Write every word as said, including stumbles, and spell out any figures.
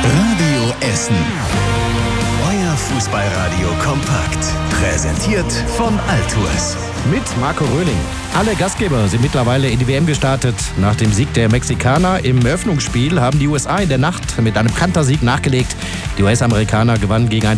Radio Essen. Euer Fußballradio kompakt. Präsentiert von Altours. Mit Marco Röhling. Alle Gastgeber sind mittlerweile in die W M gestartet. Nach dem Sieg der Mexikaner im Eröffnungsspiel haben die U S A in der Nacht mit einem Kantersieg nachgelegt. Die U S-Amerikaner gewannen gegen ein